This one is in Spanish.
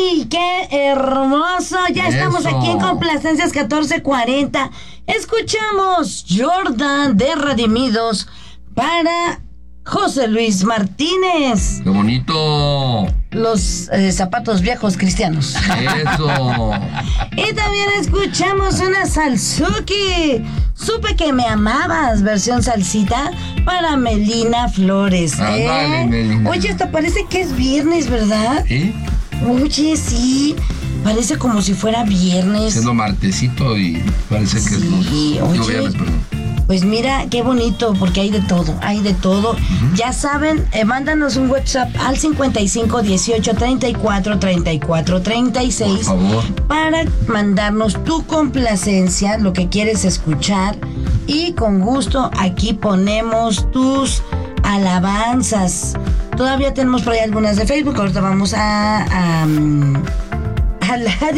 ¡Ay, qué hermoso! Ya estamos aquí en Complacencias 1440. Escuchamos Jordan de Redimidos para José Luis Martínez. ¡Qué bonito! Los zapatos viejos cristianos. ¡Eso! Y también escuchamos una Salsuki. Supe que me amabas, versión salsita para Melina Flores. Dale, Melina. Oye, hasta parece que es viernes, ¿verdad? ¿Sí? Oye, sí. Parece como si fuera viernes. Siendo martesito y parece que es lunes. Oye, Viernes, perdón. Pues mira, qué bonito, porque hay de todo, hay de todo. Ya saben, mándanos un WhatsApp al 55 18 34 34 36. Por favor. Para mandarnos tu complacencia, lo que quieres escuchar. Y con gusto aquí ponemos tus alabanzas. Todavía tenemos por ahí algunas de Facebook. Ahorita vamos a la